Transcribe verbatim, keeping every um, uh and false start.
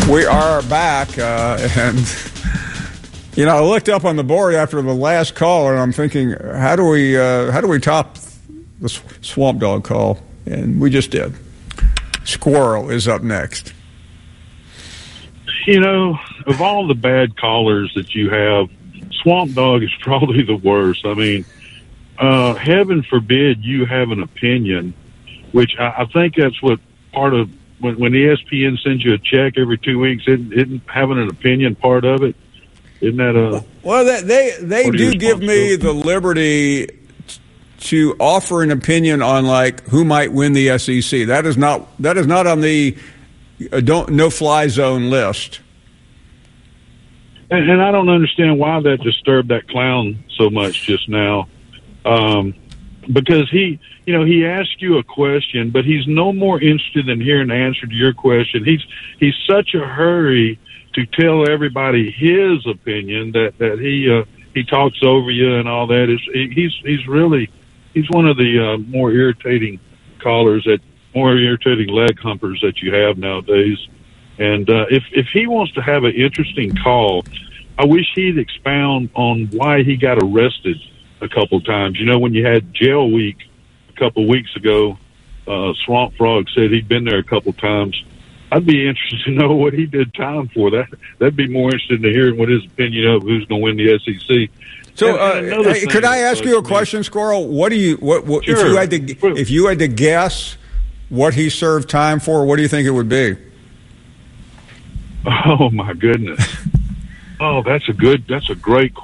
We are back, uh, and you know, I looked up on the board after the last call, and I'm thinking, how do we, uh, how do we top the Swamp Dog call? And we just did. Squirrel is up next. You know, of all the bad callers that you have, Swamp Dog is probably the worst. I mean, uh, heaven forbid you have an opinion, which I, I think that's what part of. When, when E S P N sends you a check every two weeks, isn't, isn't having an opinion part of it? Isn't that a... Well, they they, they do give me the liberty to offer an opinion on, like, who might win the S E C. That is not that is not on the uh, don't no-fly zone list. And, and I don't understand why that disturbed that clown so much just now. Um, because he... You know, he asks you a question, but he's no more interested in hearing the answer to your question. He's he's such a hurry to tell everybody his opinion that that he uh, he talks over you and all that. Is he's he's really he's one of the uh, more irritating callers, that more irritating leg humpers that you have nowadays. And uh, if if he wants to have an interesting call, I wish he'd expound on why he got arrested a couple times. You know, when you had jail week a couple weeks ago, uh, Swamp Frog said he'd been there a couple times. I'd be interested to know what he did time for. That that'd be more interested to hear what his opinion of who's going to win the S E C. So, and, and uh, hey, could I ask you a question, Squirrel? What do you what, what sure. if you had to if you had to guess what he served time for? What do you think it would be? Oh my goodness! Oh, that's a good. That's a great